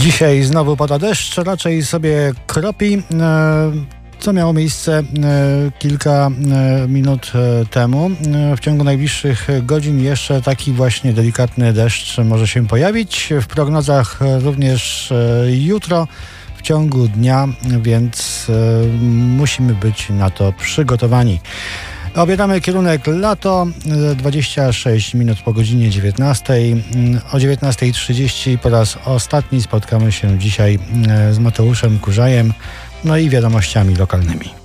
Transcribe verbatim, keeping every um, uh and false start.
Dzisiaj znowu pada deszcz, raczej sobie kropi, co miało miejsce kilka minut temu. W ciągu najbliższych godzin jeszcze taki właśnie delikatny deszcz może się pojawić. W prognozach również jutro w ciągu dnia, więc musimy być na to przygotowani. Obieramy kierunek lato, dwadzieścia sześć minut po godzinie dziewiętnastej. O dziewiętnasta trzydzieści po raz ostatni spotkamy się dzisiaj z Mateuszem Kurzajem, no i wiadomościami lokalnymi.